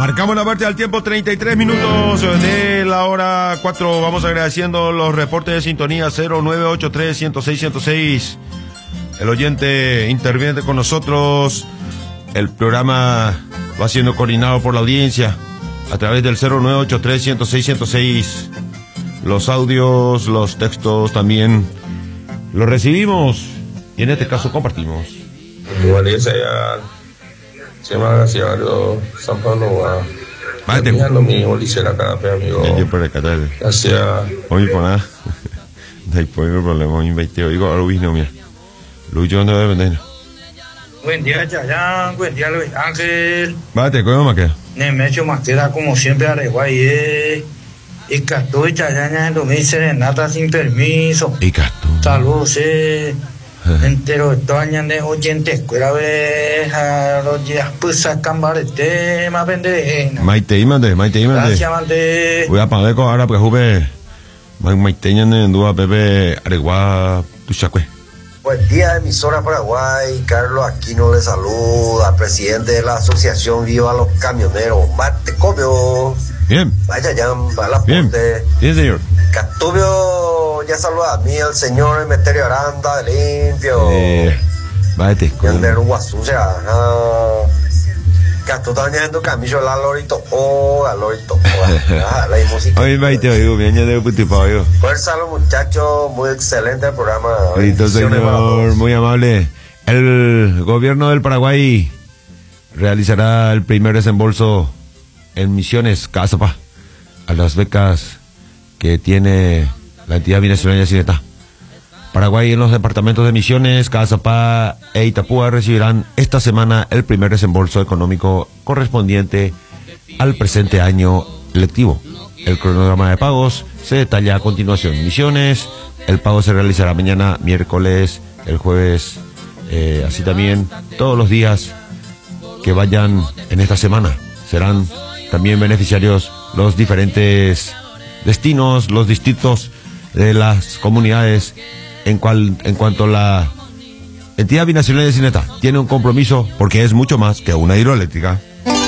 Marcamos la parte al tiempo, 33 minutos de la hora 4. Vamos agradeciendo los reportes de sintonía 0983-106-106. El oyente interviene con nosotros. El programa va siendo coordinado por la audiencia a través del 0983-106-106. Los audios, los textos también los recibimos y en este caso compartimos. Se llama García San Pablo a lo mío, dice la cara, amigo. Yo por acá tal. Gracias. Hoy por nada. No hay problema, hoy invité hoy con Luis no mira. Luis yo no debe vender. Buen día, Chayán. Buen día, Luis Ángel. Vate, ¿cómo más queda? Nemecho Mastera, como siempre, Areguay. Y Castó y Chayán, en serenata sin permiso. Y Castó. Saludos, entero Toña de oyente escuela veja los días pues sacan barete más pendeja Maite gracias mande voy a pagar con ahora porque juve Maiteña en dúa Pepe Aregua Tuchacue. Buen día, emisora Paraguay. Carlos Aquino le saluda, presidente de la asociación Viva los Camioneros. Mate Cobio. Bien. Vaya ya, va la bien. Bien, señor. Castubio ya saluda a mí, el señor Emeterio Aranda de Limpio. Váyate. Y el de Uruguasuya. Castubio está añadiendo camillo la lorito. La lorito. La música. Hoy Maite, oigo, me añade putipayo. Fuerza a los muchachos, muy excelente el programa. Ahorita, señor, muy amable. El gobierno del Paraguay realizará el primer desembolso en Misiones, Casapa, a las becas que tiene la entidad binacional de Cineta. Paraguay en los departamentos de Misiones, Casapa e Itapúa recibirán esta semana el primer desembolso económico correspondiente al presente año lectivo. El cronograma de pagos se detalla a continuación. Misiones, el pago se realizará mañana, miércoles, el jueves, así también todos los días que vayan en esta semana. Serán también beneficiarios los diferentes destinos, los distritos de las comunidades en cuanto la entidad binacional de Cineta tiene un compromiso porque es mucho más que una hidroeléctrica.